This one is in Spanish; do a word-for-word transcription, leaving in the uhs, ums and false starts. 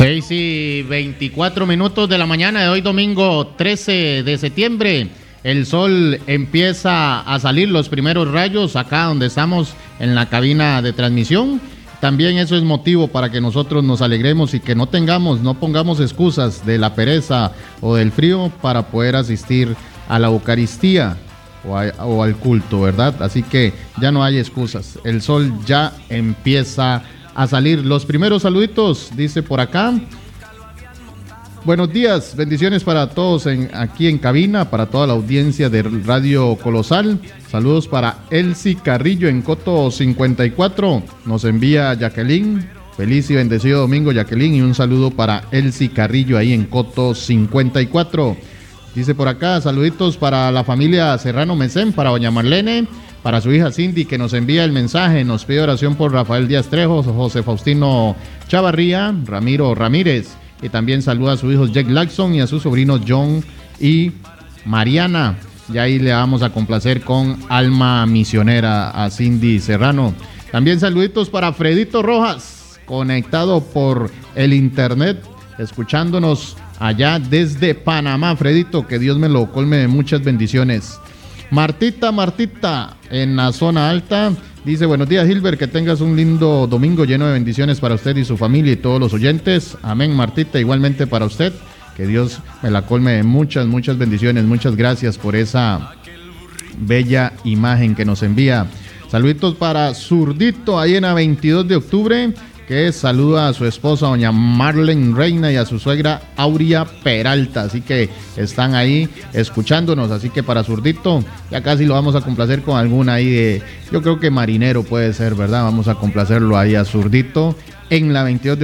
seis y veinticuatro minutos de la mañana de hoy, domingo trece de septiembre. El sol empieza a salir, los primeros rayos acá donde estamos en la cabina de transmisión. También eso es motivo para que nosotros nos alegremos y que no tengamos, no pongamos excusas de la pereza o del frío para poder asistir a la Eucaristía o, a, o al culto, ¿verdad? Así que ya no hay excusas. El sol ya empieza a salir. Los primeros saluditos, dice por acá. Buenos días, bendiciones para todos en, aquí en cabina, para toda la audiencia de Radio Colosal. Saludos para Elsie Carrillo en Coto cincuenta y cuatro. Nos envía Jacqueline. Feliz y bendecido domingo, Jacqueline. Y un saludo para Elsie Carrillo ahí en Coto cincuenta y cuatro. Dice por acá, saluditos para la familia Serrano Mesén, para doña Marlene, para su hija Cindy, que nos envía el mensaje. Nos pide oración por Rafael Díaz Trejo, José Faustino Chavarría, Ramiro Ramírez. Y también saluda a sus hijos Jack Laxon y a sus sobrinos John y Mariana. Y ahí le vamos a complacer con Alma Misionera a Cindy Serrano. También saluditos para Fredito Rojas, conectado por el internet, escuchándonos allá desde Panamá. Fredito, que Dios me lo colme de muchas bendiciones. Martita, Martita, en la zona alta, dice: buenos días, Gilbert, que tengas un lindo domingo lleno de bendiciones para usted y su familia y todos los oyentes. Amén, Martita, igualmente para usted, que Dios me la colme de muchas, muchas bendiciones. Muchas gracias por esa bella imagen que nos envía. Saluditos para Zurdito, ahí en la veintidós de octubre, que saluda a su esposa, doña Marlene Reina, y a su suegra Auria Peralta. Así que están ahí escuchándonos. Así que para Zurdito, ya casi lo vamos a complacer con alguna ahí de, yo creo que Marinero puede ser, ¿verdad? Vamos a complacerlo ahí a Zurdito en la veintidós de